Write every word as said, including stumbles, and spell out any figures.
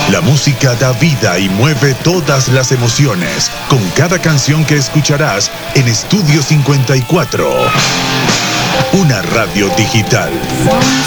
La música da vida y mueve todas las emociones con cada canción que escucharás en Estudio cincuenta y cuatro. Una radio digital.